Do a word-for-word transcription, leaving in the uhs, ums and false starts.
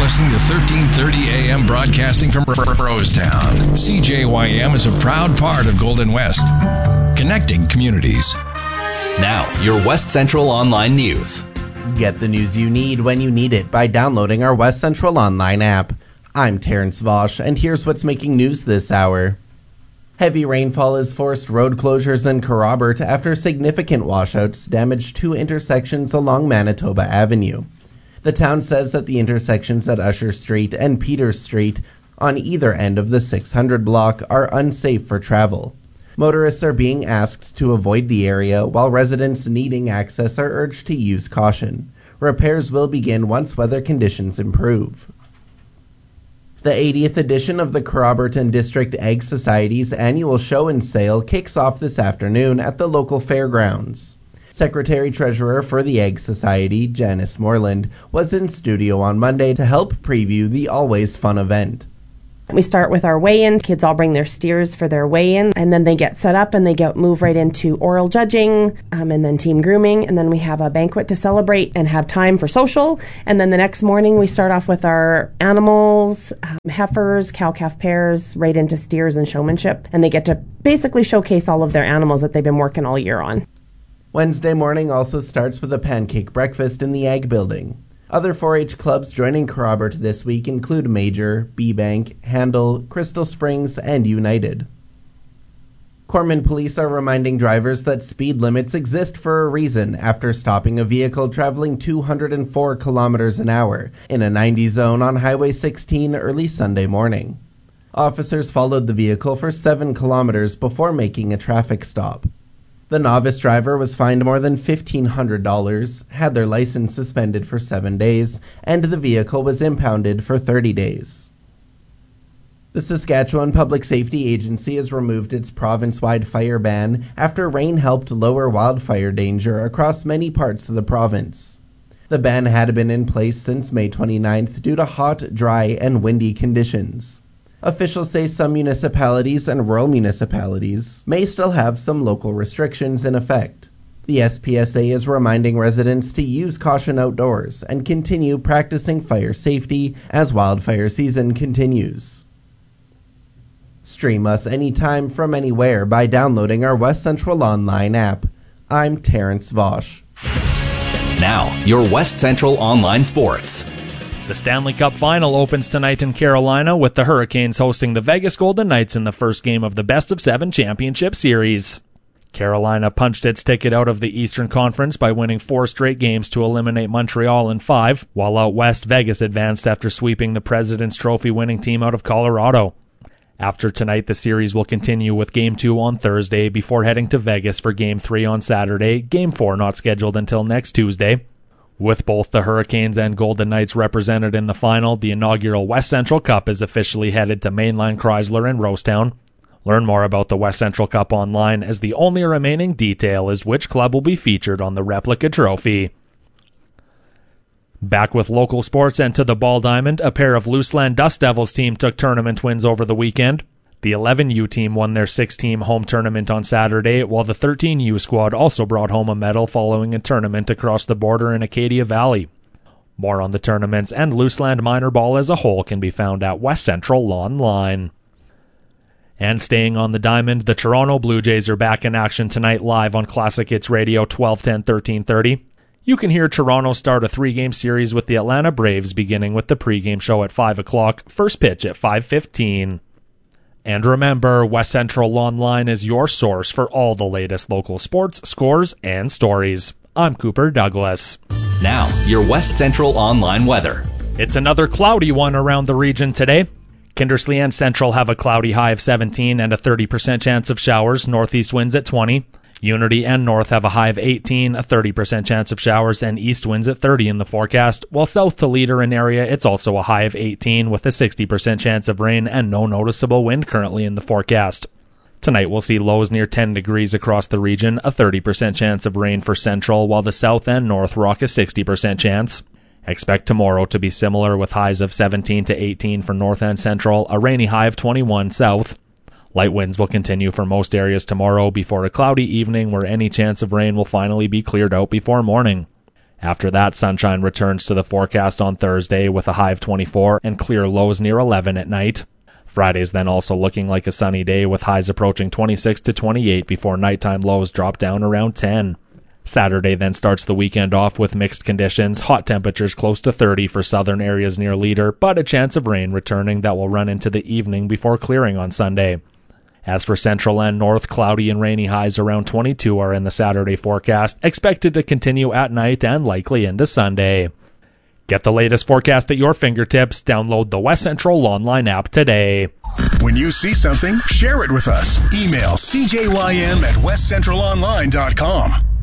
listening to thirteen thirty A M broadcasting from Rosetown. C J Y M is a proud part of Golden West, connecting communities. Now, your West Central Online News. Get the news you need when you need it by downloading our West Central Online app. I'm Terrence Vosch, and here's what's making news this hour. Heavy rainfall has forced road closures in Kerrobert after significant washouts damaged two intersections along Manitoba Avenue. The town says that the intersections at Usher Street and Peters Street on either end of the six hundred block are unsafe for travel. Motorists are being asked to avoid the area, while residents needing access are urged to use caution. Repairs will begin once weather conditions improve. The eightieth edition of the Kerrobert and District Egg Society's annual show and sale kicks off this afternoon at the local fairgrounds. Secretary-Treasurer for the Egg Society, Janice Moreland, was in studio on Monday to help preview the always fun event. We start with our weigh-in. Kids all bring their steers for their weigh-in, and then they get set up and they get move right into oral judging, um, and then team grooming, and then we have a banquet to celebrate and have time for social. And then the next morning we start off with our animals, um, heifers, cow-calf pairs, right into steers and showmanship, and they get to basically showcase all of their animals that they've been working all year on. Wednesday morning also starts with a pancake breakfast in the Ag Building. Other four H clubs joining Kerrobert this week include Major, B-Bank, Handel, Crystal Springs, and United. Corman police are reminding drivers that speed limits exist for a reason after stopping a vehicle traveling two hundred four kilometers an hour in a ninety zone on Highway sixteen early Sunday morning. Officers followed the vehicle for seven kilometers before making a traffic stop. The novice driver was fined more than fifteen hundred dollars, had their license suspended for seven days, and the vehicle was impounded for thirty days. The Saskatchewan Public Safety Agency has removed its province-wide fire ban after rain helped lower wildfire danger across many parts of the province. The ban had been in place since May twenty-ninth due to hot, dry, and windy conditions. Officials say some municipalities and rural municipalities may still have some local restrictions in effect. The S P S A is reminding residents to use caution outdoors and continue practicing fire safety as wildfire season continues. Stream us anytime from anywhere by downloading our West Central Online app. I'm Terrence Vosch. Now, your West Central Online Sports. The Stanley Cup Final opens tonight in Carolina with the Hurricanes hosting the Vegas Golden Knights in the first game of the Best of Seven Championship Series. Carolina punched its ticket out of the Eastern Conference by winning four straight games to eliminate Montreal in five, while out west Vegas advanced after sweeping the President's Trophy winning team out of Colorado. After tonight, the series will continue with Game two on Thursday before heading to Vegas for Game three on Saturday, Game four not scheduled until next Tuesday. With both the Hurricanes and Golden Knights represented in the final, the inaugural West Central Cup is officially headed to Mainline Chrysler in Rosetown. Learn more about the West Central Cup online, as the only remaining detail is which club will be featured on the replica trophy. Back with local sports and to the Ball Diamond, a pair of Luseland Dust Devils team took tournament wins over the weekend. The eleven U team won their six-team home tournament on Saturday, while the thirteen U squad also brought home a medal following a tournament across the border in Acadia Valley. More on the tournaments and Luseland minor ball as a whole can be found at West Central Online. And staying on the diamond, the Toronto Blue Jays are back in action tonight live on Classic Hits Radio twelve ten thirteen thirty. You can hear Toronto start a three-game series with the Atlanta Braves beginning with the pregame show at five o'clock, first pitch at five fifteen. And remember, West Central Online is your source for all the latest local sports, scores, and stories. I'm Cooper Douglas. Now, your West Central Online weather. It's another cloudy one around the region today. Kindersley and Central have a cloudy high of seventeen and a thirty percent chance of showers, northeast winds at twenty. Unity and North have a high of eighteen, a thirty percent chance of showers, and east winds at thirty in the forecast, while south to Leader and area, it's also a high of eighteen with a sixty percent chance of rain and no noticeable wind currently in the forecast. Tonight we'll see lows near ten degrees across the region, a thirty percent chance of rain for Central, while the south and north rock a sixty percent chance. Expect tomorrow to be similar with highs of seventeen to eighteen for North and Central, a rainy high of twenty-one south. Light winds will continue for most areas tomorrow before a cloudy evening where any chance of rain will finally be cleared out before morning. After that, sunshine returns to the forecast on Thursday with a high of twenty-four and clear lows near eleven at night. Friday's then also looking like a sunny day with highs approaching twenty-six to twenty-eight before nighttime lows drop down around ten. Saturday then starts the weekend off with mixed conditions, hot temperatures close to thirty for southern areas near Leader, but a chance of rain returning that will run into the evening before clearing on Sunday. As for central and north, cloudy and rainy highs around twenty-two are in the Saturday forecast, expected to continue at night and likely into Sunday. Get the latest forecast at your fingertips. Download the West Central online app today. When you see something, share it with us. Email c j y m at west central online dot com.